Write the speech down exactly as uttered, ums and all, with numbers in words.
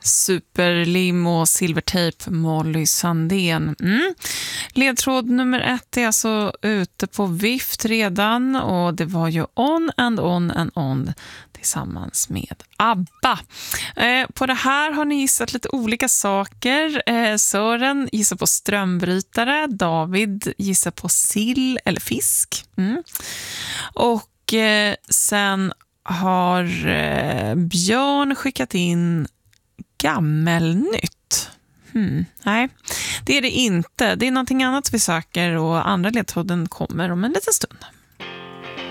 Superlim och silvertejp Molly Sandén. Mm. Ledtråd nummer ett är alltså ute på vift redan och det var ju On and On and On tillsammans med ABBA. Eh, på det här har ni gissat lite olika saker. Eh, Sören gissar på strömbrytare, David gissar på sill eller fisk. Mm. Och eh, sen har eh, Björn skickat in gammelnytt. Hmm, nej, det är det inte. Det är någonting annat vi söker och andra ledtråden kommer om en liten stund.